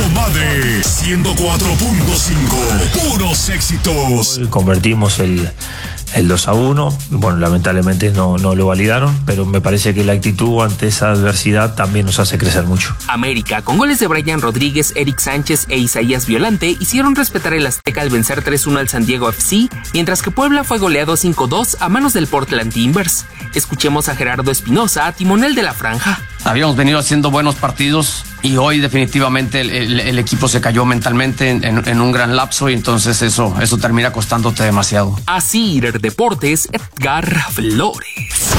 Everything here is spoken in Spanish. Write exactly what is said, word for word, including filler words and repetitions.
Comadre ciento cuatro punto cinco. Puros éxitos. Convertimos el, el dos a uno. Bueno, lamentablemente no, no lo validaron, pero me parece que la actitud ante esa adversidad también nos hace crecer mucho. América, con goles de Brian Rodríguez, Eric Sánchez e Isaías Violante, hicieron respetar el Azteca al vencer tres uno al San Diego F C, mientras que Puebla fue goleado cinco dos a manos del Portland Timbers. Escuchemos a Gerardo Espinosa, timonel de la franja. Habíamos venido haciendo buenos partidos y hoy definitivamente el, el, el equipo se cayó mentalmente en, en, en un gran lapso y entonces eso, eso termina costándote demasiado. Así, Deportes, Edgar Flores.